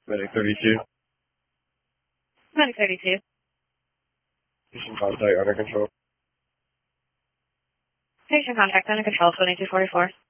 Medic 32. Medic 32. Patient contact under control. Patient contact under control, 2244.